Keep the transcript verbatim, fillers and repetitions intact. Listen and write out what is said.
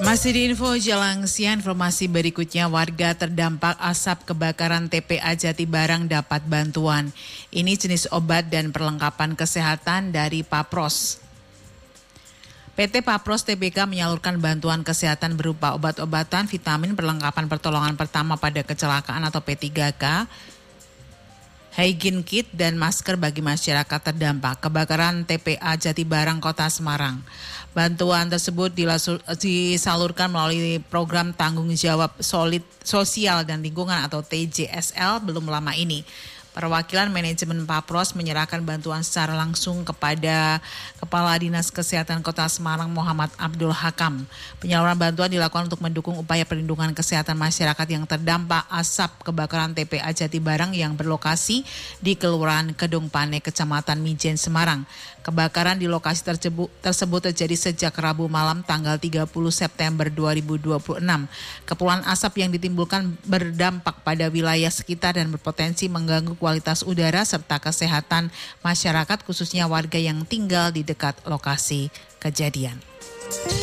Masih di info jelang siang, informasi berikutnya warga terdampak asap kebakaran T P A Jatibarang dapat bantuan. Ini jenis obat dan perlengkapan kesehatan dari Papros. P T Papros T B K menyalurkan bantuan kesehatan berupa obat-obatan, vitamin, perlengkapan pertolongan pertama pada kecelakaan atau P tiga K, hygiene kit, dan masker bagi masyarakat terdampak kebakaran T P A Jatibarang, Kota Semarang. Bantuan tersebut disalurkan melalui program tanggung jawab solid sosial dan lingkungan atau T J S L belum lama ini. Perwakilan manajemen Papros menyerahkan bantuan secara langsung kepada Kepala Dinas Kesehatan Kota Semarang Muhammad Abdul Hakam. Penyaluran bantuan dilakukan untuk mendukung upaya perlindungan kesehatan masyarakat yang terdampak asap kebakaran T P A Jatibarang yang berlokasi di Kelurahan Kedung Pane, Kecamatan Mijen, Semarang. Kebakaran di lokasi tersebut, tersebut terjadi sejak Rabu malam tanggal tiga puluh September dua ribu dua puluh enam. Kepulan asap yang ditimbulkan berdampak pada wilayah sekitar dan berpotensi mengganggu kualitas udara serta kesehatan masyarakat, khususnya warga yang tinggal di dekat lokasi kejadian.